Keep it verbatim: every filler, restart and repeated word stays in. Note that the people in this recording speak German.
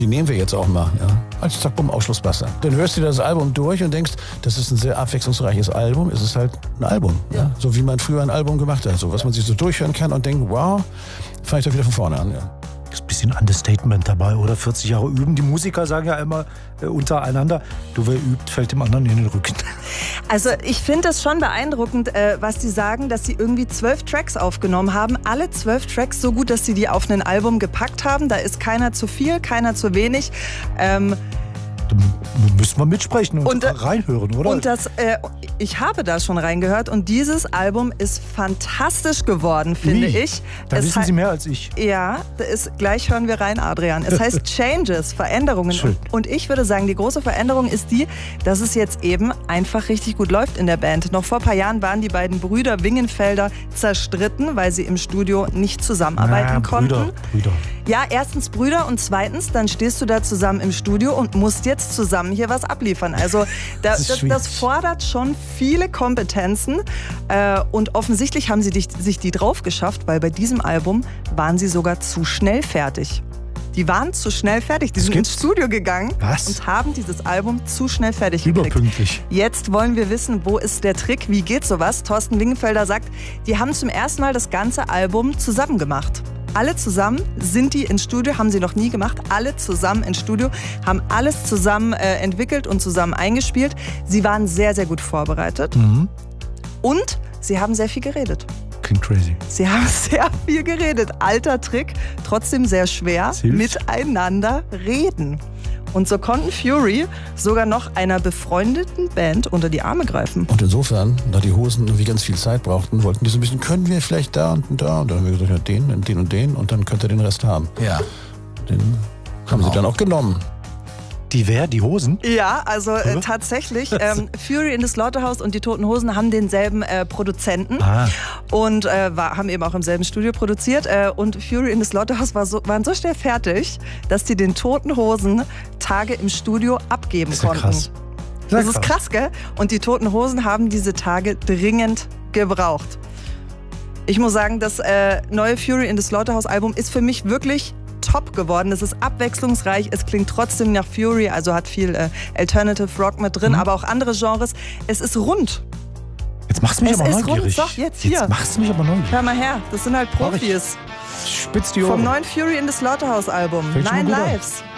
Die nehmen wir jetzt auch mal, ja. Als Zack, bumm, Ausschlusswasser. Dann hörst du das Album durch und denkst, das ist ein sehr abwechslungsreiches Album. Es ist halt ein Album, ja. Ja. So wie man früher ein Album gemacht hat. So was man sich so durchhören kann und denkt, wow, fange ich doch wieder von vorne an, ja. Ist ein bisschen Understatement dabei, oder? vierzig Jahre üben. Die Musiker sagen ja immer äh, untereinander, du, wer übt, fällt dem anderen in den Rücken. Also ich finde es schon beeindruckend, äh, was die sagen, dass sie irgendwie zwölf Tracks aufgenommen haben. Alle zwölf Tracks so gut, dass sie die auf ein Album gepackt haben. Da ist keiner zu viel, keiner zu wenig. Ähm, Da müssen wir mitsprechen und, und reinhören, oder? Und das, äh, ich habe da schon reingehört und dieses Album ist fantastisch geworden, finde Wie? ich. Da es wissen Sie mehr als ich. Ja, da ist, gleich hören wir rein, Adrian. Es heißt Changes, Veränderungen. Schön. Und ich würde sagen, die große Veränderung ist die, dass es jetzt eben einfach richtig gut läuft in der Band. Noch vor ein paar Jahren waren die beiden Brüder Wingenfelder zerstritten, weil sie im Studio nicht zusammenarbeiten Na, konnten. Brüder, Brüder. Ja, erstens Brüder und zweitens, dann stehst du da zusammen im Studio und musst jetzt zusammen hier was abliefern. Also da, das, das, das fordert schon viele Kompetenzen äh, und offensichtlich haben sie dich, sich die drauf geschafft, weil bei diesem Album waren sie sogar zu schnell fertig. Die waren zu schnell fertig. Die sind ins Studio gegangen Was? und haben dieses Album zu schnell fertig gekriegt. Überpünktlich. Jetzt wollen wir wissen, wo ist der Trick, wie geht sowas? Thorsten Wingenfelder sagt, die haben zum ersten Mal das ganze Album zusammen gemacht. Alle zusammen sind die ins Studio, haben sie noch nie gemacht. Alle zusammen ins Studio, haben alles zusammen äh, entwickelt und zusammen eingespielt. Sie waren sehr, sehr gut vorbereitet. Mhm. Und sie haben sehr viel geredet. Klingt crazy. Sie haben sehr viel geredet. Alter Trick, trotzdem sehr schwer. Miteinander reden. Und so konnten Fury sogar noch einer befreundeten Band unter die Arme greifen. Und insofern, da die Hosen irgendwie ganz viel Zeit brauchten, wollten die so ein bisschen, können wir vielleicht da und da? Und dann haben wir gesagt, ja, den, den und den und dann könnt ihr den Rest haben. Ja. Den haben genau. sie dann auch genommen. Die wer? Die Hosen? Ja, also äh, tatsächlich. Ähm, Fury in the Slaughterhouse und die Toten Hosen haben denselben äh, Produzenten ah. und äh, war, haben eben auch im selben Studio produziert. Äh, und Fury in the Slaughterhouse war so, waren so schnell fertig, dass die den Toten Hosen Tage im Studio abgeben das ist ja konnten. Krass. Das ist krass, gell? Und die Toten Hosen haben diese Tage dringend gebraucht. Ich muss sagen, das äh, neue Fury in the Slaughterhouse Album ist für mich wirklich top geworden. Es ist abwechslungsreich, es klingt trotzdem nach Fury, also hat viel äh, Alternative Rock mit drin, mhm. aber auch andere Genres. Es ist rund. Jetzt machst du mich es aber ist neugierig. Rund. Doch, jetzt hier. Jetzt machst du mich aber neugierig. Hör mal her, das sind halt Profis. Spitz die Ohren. Vom neuen Fury in the Slaughterhouse Album. Nine Lives.